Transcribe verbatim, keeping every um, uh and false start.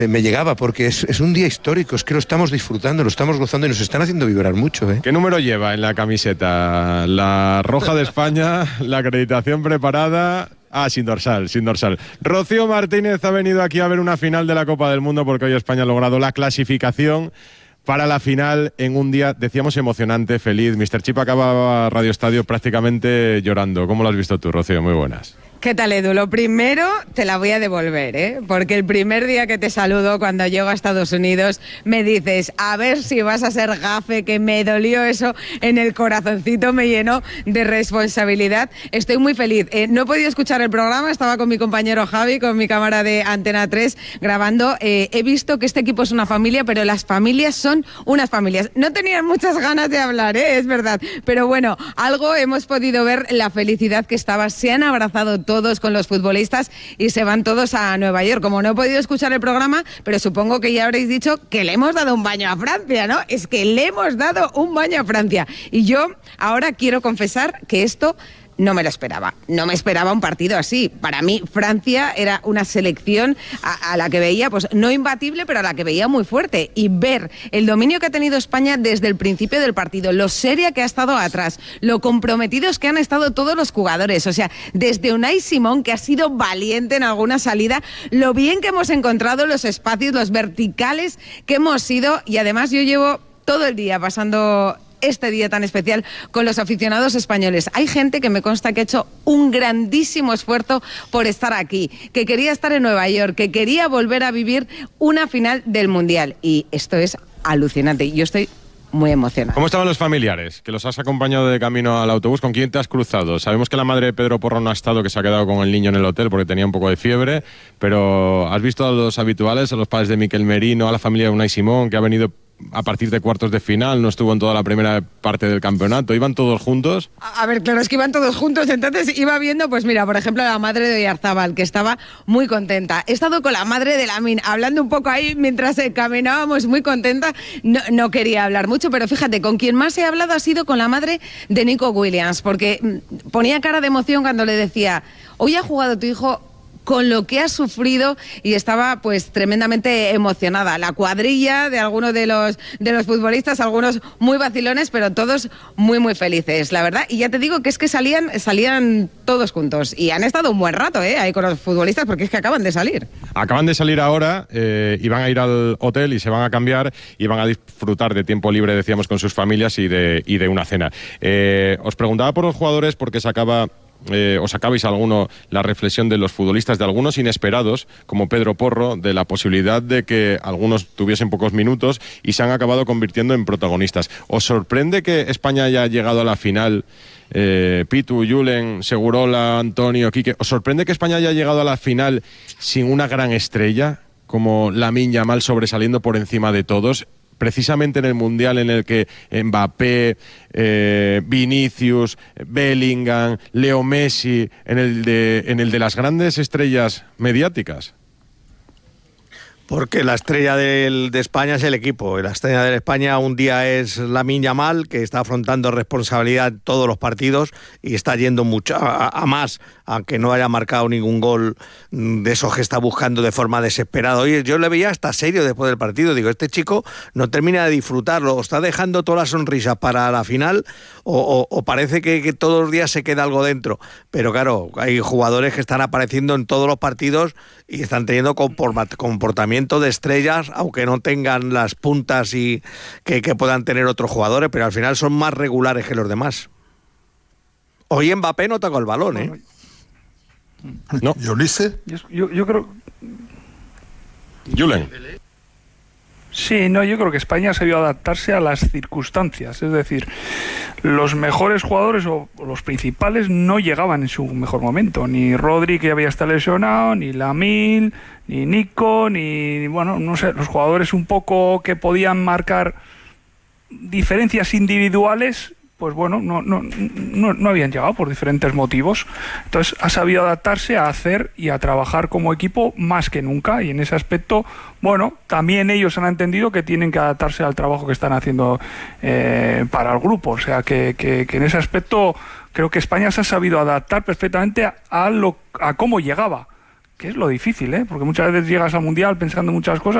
me llegaba, porque es, es un día histórico, es que lo estamos disfrutando, lo estamos gozando y nos están haciendo vibrar mucho, ¿eh? ¿Qué número lleva en la camiseta? La roja de España, la acreditación preparada... Ah, sin dorsal, sin dorsal. Rocío Martínez ha venido aquí a ver una final de la Copa del Mundo porque hoy España ha logrado la clasificación para la final en un día, decíamos, emocionante, feliz. mister Chip acababa Radio Estadio prácticamente llorando. ¿Cómo lo has visto tú, Rocío? Muy buenas. ¿Qué tal, Edu? Lo primero te la voy a devolver, ¿eh? Porque el primer día que te saludo cuando llego a Estados Unidos me dices, a ver si vas a ser gafe, que me dolió eso en el corazoncito, me llenó de responsabilidad. Estoy muy feliz. Eh, no he podido escuchar el programa, estaba con mi compañero Javi, con mi cámara de Antena tres grabando. Eh, he visto que este equipo es una familia, pero las familias son unas familias. No tenían muchas ganas de hablar, ¿eh? Es verdad. Pero bueno, algo hemos podido ver, la felicidad que estaba. Se han abrazado todos. todos con los futbolistas y se van todos a Nueva York. Como no he podido escuchar el programa, pero supongo que ya habréis dicho que le hemos dado un baño a Francia, ¿no? Es que le hemos dado un baño a Francia. Y yo ahora quiero confesar que esto no me lo esperaba. No me esperaba un partido así. Para mí, Francia era una selección a, a la que veía, pues no imbatible, pero a la que veía muy fuerte. Y ver el dominio que ha tenido España desde el principio del partido, lo seria que ha estado atrás, lo comprometidos que han estado todos los jugadores. O sea, desde Unai Simón, que ha sido valiente en alguna salida, lo bien que hemos encontrado los espacios, los verticales que hemos sido. Y además yo llevo todo el día pasando este día tan especial con los aficionados españoles. Hay gente que me consta que ha hecho un grandísimo esfuerzo por estar aquí, que quería estar en Nueva York, que quería volver a vivir una final del Mundial. Y esto es alucinante. Yo estoy muy emocionada. ¿Cómo estaban los familiares? Que los has acompañado de camino al autobús. ¿Con quién te has cruzado? Sabemos que la madre de Pedro Porro no ha estado, que se ha quedado con el niño en el hotel porque tenía un poco de fiebre, pero ¿has visto a los habituales, a los padres de Miquel Merino, a la familia de Unai Simón, que ha venido a partir de cuartos de final, no estuvo en toda la primera parte del campeonato? ¿Iban todos juntos? A ver, claro, es que iban todos juntos, entonces iba viendo, pues mira, por ejemplo, a la madre de Oyarzábal, que estaba muy contenta. He estado con la madre de Lamine, hablando un poco ahí mientras caminábamos, muy contenta. No, no quería hablar mucho, pero fíjate, con quien más he hablado ha sido con la madre de Nico Williams, porque ponía cara de emoción cuando le decía, hoy ha jugado tu hijo con lo que ha sufrido, y estaba pues tremendamente emocionada. La cuadrilla de algunos de los de los futbolistas, algunos muy vacilones, pero todos muy muy felices, la verdad. Y ya te digo que es que salían salían todos juntos y han estado un buen rato, ¿eh? Ahí con los futbolistas, porque es que acaban de salir. Acaban de salir ahora eh, y van a ir al hotel y se van a cambiar y van a disfrutar de tiempo libre, decíamos, con sus familias y de, y de una cena. Eh, os preguntaba por los jugadores porque se acaba... Eh, os acabáis alguno la reflexión de los futbolistas, de algunos inesperados, como Pedro Porro, de la posibilidad de que algunos tuviesen pocos minutos y se han acabado convirtiendo en protagonistas. ¿Os sorprende que España haya llegado a la final? Eh, Pitu, Julen, Segurola, Antonio, Quique, ¿os sorprende que España haya llegado a la final sin una gran estrella como Lamine Yamal sobresaliendo por encima de todos? Precisamente en el Mundial en el que Mbappé, eh, Vinicius, Bellingham, Leo Messi, en el de, en el de las grandes estrellas mediáticas. Porque la estrella del, de España es el equipo. La estrella de España un día es Lamine Yamal, que está afrontando responsabilidad en todos los partidos y está yendo mucho a, a más, aunque no haya marcado ningún gol de esos que está buscando de forma desesperada. Oye, yo le veía hasta serio después del partido. Digo, este chico no termina de disfrutarlo, o está dejando todas las sonrisas para la final, o, o, o parece que, que todos los días se queda algo dentro. Pero claro, hay jugadores que están apareciendo en todos los partidos y están teniendo comportamiento de estrellas, aunque no tengan las puntas y que, que puedan tener otros jugadores, pero al final son más regulares que los demás. Hoy Mbappé no tocó el balón, ¿eh? No. ¿Y Ulises? Yo, yo, yo creo... Julen. Sí, no, yo creo que España ha sabido adaptarse a las circunstancias, es decir, los mejores jugadores o los principales no llegaban en su mejor momento, ni Rodri, que había estado lesionado, ni Lamine, ni Nico, ni, bueno, no sé, los jugadores un poco que podían marcar diferencias individuales, pues bueno, no, no, no, no habían llegado por diferentes motivos. Entonces ha sabido adaptarse a hacer y a trabajar como equipo más que nunca, y en ese aspecto, bueno, también ellos han entendido que tienen que adaptarse al trabajo que están haciendo eh, para el grupo. O sea que, que, que en ese aspecto creo que España se ha sabido adaptar perfectamente a, a, lo, a cómo llegaba. que es lo difícil, ¿eh? Porque muchas veces llegas al Mundial pensando en muchas cosas